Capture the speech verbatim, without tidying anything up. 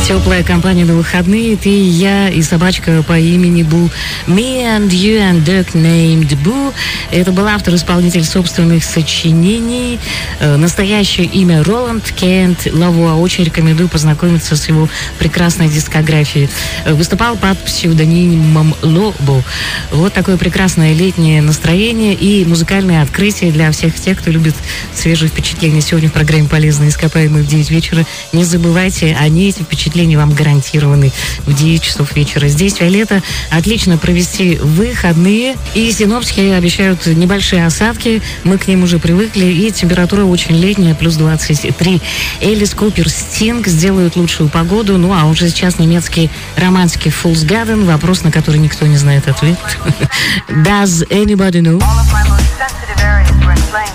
Теплая компания на выходные. Ты, я и собачка по имени Бу. Me and you and dog named Boo. Это был автор-исполнитель собственных сочинений. Настоящее имя Роланд Кент Лавуа. Очень рекомендую познакомиться с его прекрасной дискографией. Выступал под псевдонимом Лобо. Вот такое прекрасное летнее настроение и музыкальное открытие для всех тех, кто любит свежие впечатления. Сегодня в программе «Полезные ископаемые» в девять вечера. Не забывайте, они, эти впечатления вам гарантированы в девять часов вечера. Здесь Виолетта. Отлично провести выходные. И синоптики обещают небольшие осадки. Мы к ним уже привыкли. И температура очень летняя, плюс двадцать три. Элис Купер, Стинг сделают лучшую погоду. Ну, а уже сейчас немецкий романтский Fool's Garden. Вопрос, на который никто не знает ответ. Does anybody know?